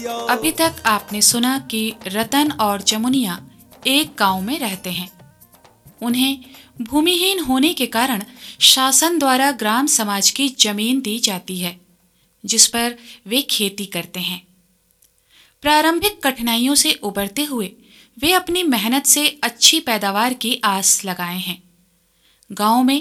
अभी तक आपने सुना कि रतन और जमुनिया एक गांव में रहते हैं। उन्हें भूमिहीन होने के कारण शासन द्वारा ग्राम समाज की जमीन दी जाती है, जिस पर वे खेती करते हैं। प्रारंभिक कठिनाइयों से उबरते हुए वे अपनी मेहनत से अच्छी पैदावार की आस लगाए हैं। गांव में